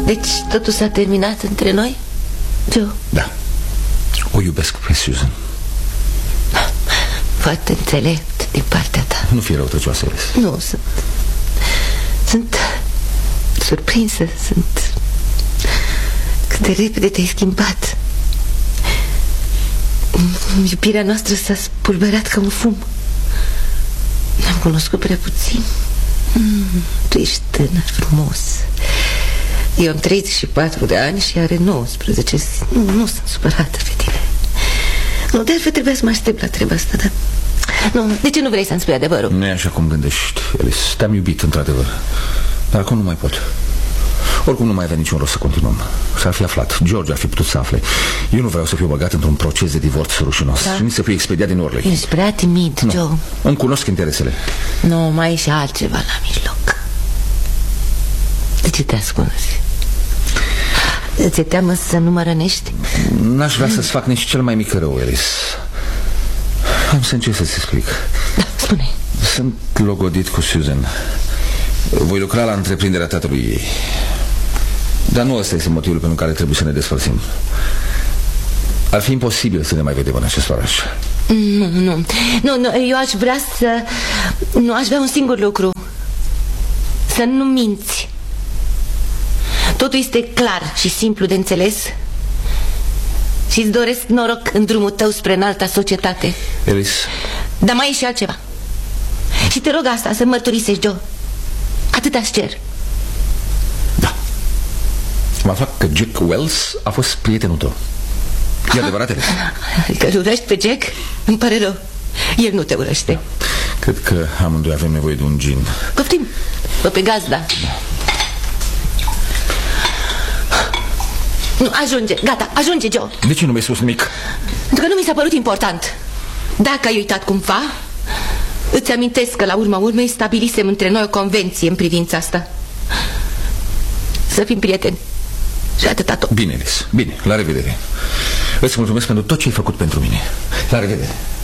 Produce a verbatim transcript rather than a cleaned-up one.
Deci totul s-a terminat între noi, Joe? Da. O iubesc pe Susan. Foarte înțelept din partea ta. Nu fi răutăcioasă, Alice. Nu, sunt Sunt surprinsă. Sunt Cât de repede te-ai schimbat. Iubirea noastră s-a spulberat ca un fum. Ne-am cunoscut prea puțin. mm, Tu ești tânăr, frumos. Eu am treizeci și patru de ani și are nouăsprezece. Nu, nu sunt supărată pe tine. Nu, de altfel trebuia să mă aștept la treaba asta, dar... Nu, de ce nu vrei să-mi spui adevărul? Nu e așa cum gândești, Alice. Te-am iubit, într-adevăr. Dar acum nu mai pot. Oricum nu mai avea niciun rost să continuăm. S-ar fi aflat, George ar fi putut să afle. Eu nu vreau să fiu băgat într-un proces de divorț rușinos, da? Și nici să fiu expediat din Orley. Ești prea timid, nu. Joe. Îmi cunosc interesele. Nu, mai e și altceva la mijloc. De ce te ascunzi? Ți-e teamă să nu mă rănești? N-aș vrea să-ți fac nici cel mai mic rău, Alice. Am să încerc să-ți explic. Da, spune. Sunt logodit cu Susan. Voi lucra la întreprinderea tatălui ei. Dar nu ăsta este motivul pentru care trebuie să ne despărțim. Ar fi imposibil să ne mai vedem în acest oraș. Nu, nu, nu, nu, eu aș vrea să... Nu, aș vrea un singur lucru. Să nu minți. Totul este clar și simplu de înțeles. Și îți doresc noroc în drumul tău spre înalta societate. Alice. Dar mai e și altceva. Și te rog asta, să mărturisești, Joe. Atât-aș cer. Da. Am aflat că Jack Wells a fost prietenul tău. E adevărat, Alice? Că îl urăști pe Jack? Îmi pare rău. El nu te urăște. Cred că amândoi avem nevoie de un gin. Poftim, bă pe gazda. Nu, ajunge, gata, ajunge, Joe. De ce nu mi-ai spus nimic? Pentru că nu mi s-a părut important. Dacă ai uitat cumva, îți amintesc că la urma urmei stabilisem între noi o convenție în privința asta. Să fim prieteni. Și atâta tot. Bine, Alice, bine, la revedere. Îți mulțumesc pentru tot ce ai făcut pentru mine. La revedere.